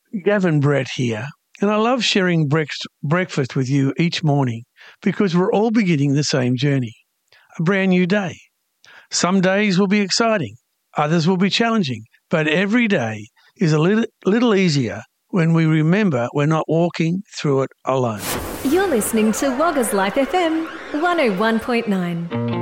Gavin Brett here, and I love sharing breakfast with you each morning because we're all beginning the same journey, a brand new day. Some days will be exciting, others will be challenging, but every day is a little easier when we remember we're not walking through it alone. You're listening to Wagga's Life FM 101.9.